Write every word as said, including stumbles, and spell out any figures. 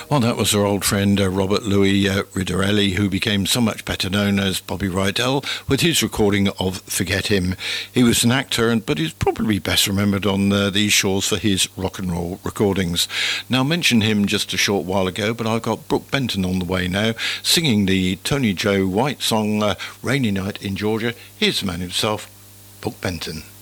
Well, that was our old friend uh, Robert Louis uh, Ridorelli, who became so much better known as Bobby Rydell with his recording of Forget Him. He was an actor, but he's probably best remembered on uh, these shores for his rock and roll recordings. Now, I mentioned him just a short while ago, but I've got Brooke Benton on the way now, singing the Tony Joe White song, uh, Rainy Night in Georgia. Here's the man himself, Brooke Benton.